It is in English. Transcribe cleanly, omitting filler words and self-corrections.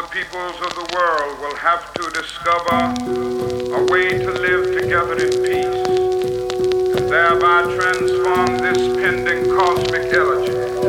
peoples of the world will have to discover a way to live together in peace and thereby transform this pending cosmic elegy